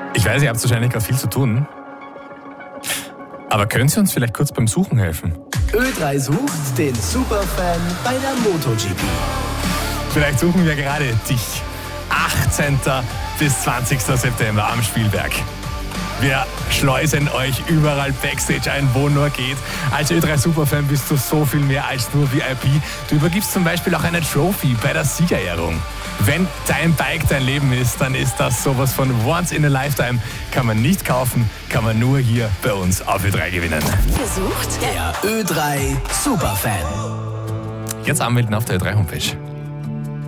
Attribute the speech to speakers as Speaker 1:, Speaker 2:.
Speaker 1: Ich weiß, ihr habt wahrscheinlich gerade viel zu tun. Aber können Sie uns vielleicht kurz beim Suchen helfen?
Speaker 2: Ö3 sucht den Superfan bei der MotoGP.
Speaker 1: Vielleicht suchen wir gerade dich. 18. bis 20. September am Spielberg. Wir schleusen euch überall Backstage ein, wo nur geht. Als Ö3 Superfan bist du so viel mehr als nur VIP. Du übergibst zum Beispiel auch eine Trophy bei der Siegerehrung. Wenn dein Bike dein Leben ist, dann ist das sowas von once in a lifetime. Kann man nicht kaufen, kann man nur hier bei uns auf Ö3 gewinnen.
Speaker 2: Gesucht der Ö3 Superfan.
Speaker 1: Jetzt anmelden auf der Ö3 Homepage.